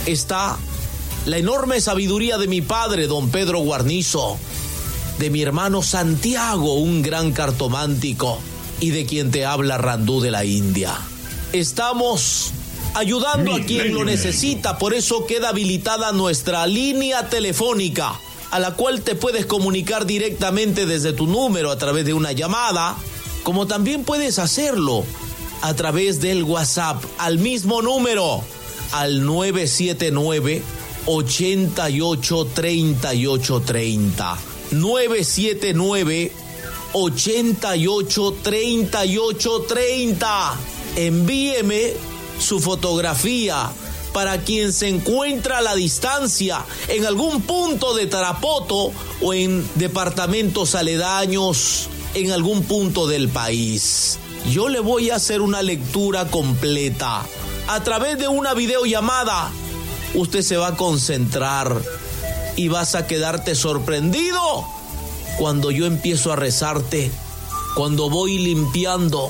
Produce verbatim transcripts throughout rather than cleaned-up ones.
está la enorme sabiduría de mi padre, don Pedro Guarnizo, de mi hermano Santiago, un gran cartomántico, y de quien te habla Randú de la India. Estamos ayudando a quien lo necesita, por eso queda habilitada nuestra línea telefónica, a la cual te puedes comunicar directamente desde tu número a través de una llamada, como también puedes hacerlo a través del WhatsApp al mismo número, al nueve siete nueve, ocho ocho, tres ocho tres cero. nueve siete nueve, ocho ocho, tres ocho tres cero. Envíeme su fotografía para quien se encuentra a la distancia en algún punto de Tarapoto o en departamentos aledaños en algún punto del país. Yo le voy a hacer una lectura completa a través de una videollamada. Usted se va a concentrar y vas a quedarte sorprendido cuando yo empiezo a rezarte, cuando voy limpiando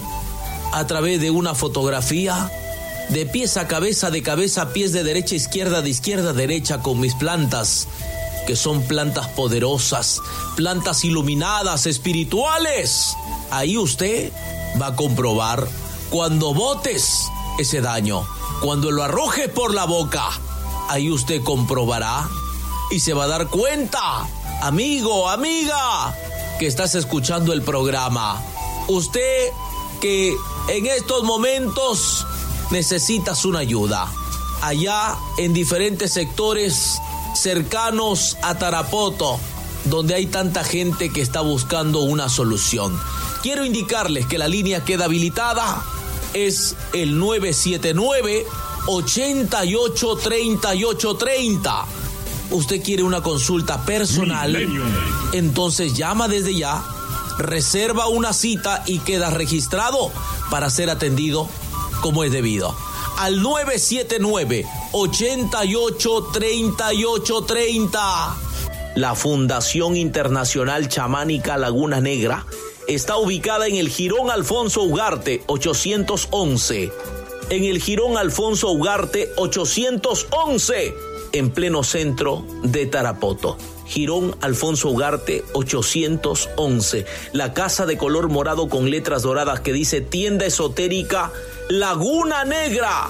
a través de una fotografía, de pies a cabeza, de cabeza a pies, de derecha a izquierda, de izquierda a derecha, con mis plantas, que son plantas poderosas, plantas iluminadas, espirituales. Ahí usted va a comprobar cuando botes ese daño, cuando lo arrojes por la boca. Ahí usted comprobará y se va a dar cuenta, amigo, amiga, que estás escuchando el programa. Usted que en estos momentos necesitas una ayuda. Allá en diferentes sectores cercanos a Tarapoto, donde hay tanta gente que está buscando una solución. Quiero indicarles que la línea queda habilitada. Es el nueve siete nueve, ocho ocho, tres ocho tres cero. Usted quiere una consulta personal, entonces llama desde ya, reserva una cita y queda registrado para ser atendido como es debido. Al nueve siete nueve, ocho ocho, tres ocho tres cero. La Fundación Internacional Chamánica Laguna Negra está ubicada en el Jirón Alfonso Ugarte ochocientos once. En el Jirón Alfonso Ugarte ochocientos once, en pleno centro de Tarapoto. Jirón Alfonso Ugarte ochocientos once. La casa de color morado con letras doradas que dice Tienda Esotérica Laguna Negra.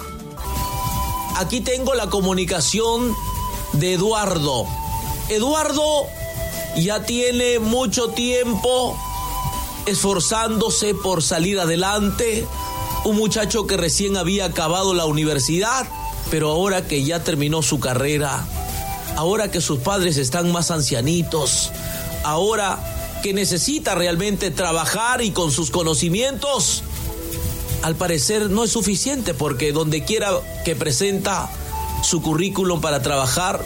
Aquí tengo la comunicación de Eduardo. Eduardo ya tiene mucho tiempo esforzándose por salir adelante. Un muchacho que recién había acabado la universidad, pero ahora que ya terminó su carrera, ahora que sus padres están más ancianitos, ahora que necesita realmente trabajar y con sus conocimientos, al parecer no es suficiente, porque donde quiera que presenta su currículum para trabajar,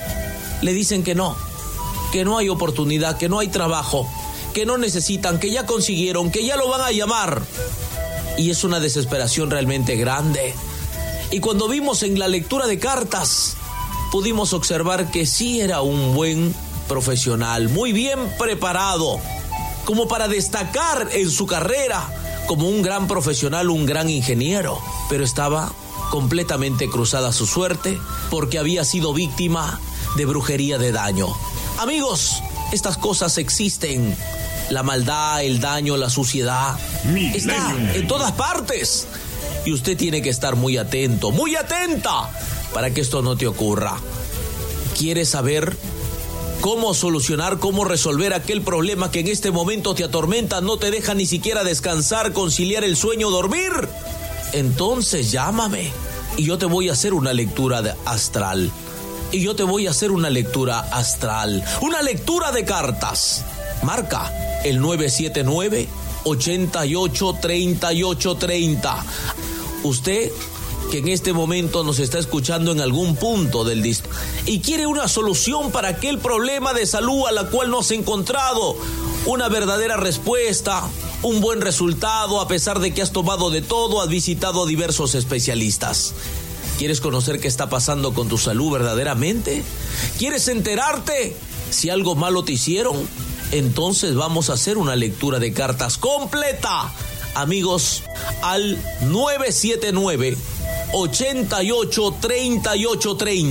le dicen que no, que no hay oportunidad, que no hay trabajo, que no necesitan, que ya consiguieron, que ya lo van a llamar. Y es una desesperación realmente grande. Y cuando vimos en la lectura de cartas, pudimos observar que sí era un buen profesional, muy bien preparado, como para destacar en su carrera como un gran profesional, un gran ingeniero, pero estaba completamente cruzada su suerte porque había sido víctima de brujería de daño. Amigos, estas cosas existen. La maldad, el daño, la suciedad está en todas partes. Y usted tiene que estar muy atento, muy atenta para que esto no te ocurra. ¿Quieres saber cómo solucionar, cómo resolver aquel problema que en este momento te atormenta, no te deja ni siquiera descansar, conciliar el sueño, dormir? Entonces llámame y yo te voy a hacer una lectura de astral. Y yo te voy a hacer una lectura astral, una lectura de cartas. Marca el nueve siete nueve, ocho ocho, tres ocho tres cero. Usted que en este momento nos está escuchando en algún punto del distrito y quiere una solución para aquel problema de salud a la cual no has encontrado una verdadera respuesta, un buen resultado, a pesar de que has tomado de todo, has visitado a diversos especialistas. ¿Quieres conocer qué está pasando con tu salud verdaderamente? ¿Quieres enterarte si algo malo te hicieron? Entonces vamos a hacer una lectura de cartas completa. Amigos, al nueve siete nueve, ocho ocho, tres ocho tres cero.